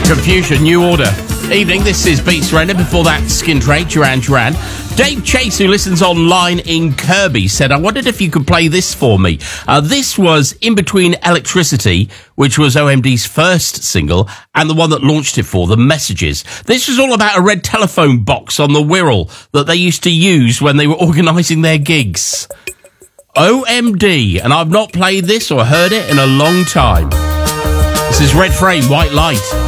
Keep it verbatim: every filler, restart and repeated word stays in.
Confusion, New Order. Evening, this is Beat Surrender. Before that, Skin Trade, Duran Duran. Dave Chase, who listens online in Kirby, said, I wondered if you could play this for me. Uh, this was In Between Electricity, which was O M D's first single, and the one that launched it for, The Messages. This was all about a red telephone box on the Wirral that they used to use when they were organising their gigs. O M D, and I've not played this or heard it in a long time. This is Red Frame, White Light.